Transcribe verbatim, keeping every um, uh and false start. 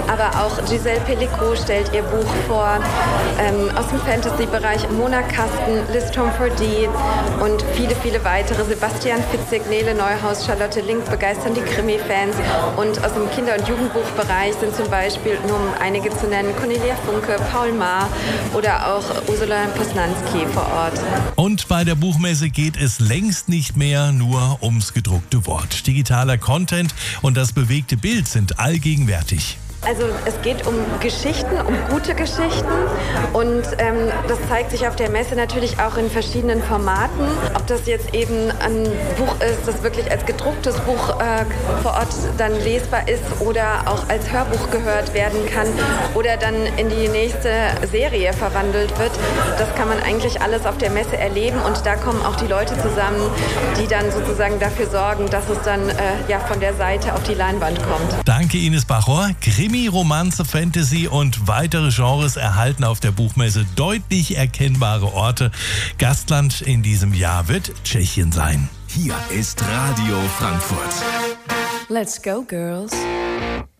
aber auch Giselle Pellicot stellt ihr Buch vor. Ähm, aus dem Fantasy-Bereich Mona Kasten, Liz Tomfordee und viele, viele weitere. Sebastian Fitzek, Nele Neuhaus, Charlotte Link begeistern die Krimi-Fans. Und aus dem Kinder- und Jugendbuchbereich sind zum Beispiel, nur um einige zu nennen, Cornelia Funke, Paul Maar oder auch Ursula Posnanski vor Ort. Und bei der Buchmesse geht es längst nicht mehr nur ums gedruckte Wort. Digitaler Content und das bewegte Bild sind allgegenwärtig. Also es geht um Geschichten, um gute Geschichten und ähm, das zeigt sich auf der Messe natürlich auch in verschiedenen Formaten. Ob das jetzt eben ein Buch ist, das wirklich als gedrucktes Buch äh, vor Ort dann lesbar ist oder auch als Hörbuch gehört werden kann oder dann in die nächste Serie verwandelt wird. Das kann man eigentlich alles auf der Messe erleben und da kommen auch die Leute zusammen, die dann sozusagen dafür sorgen, dass es dann äh, ja von der Seite auf die Leinwand kommt. Danke Ines Bachor. Krimi, Romanze, Fantasy und weitere Genres erhalten auf der Buchmesse deutlich erkennbare Orte. Gastland in diesem Jahr wird Tschechien sein. Hier ist Radio Frankfurt. Let's go, girls.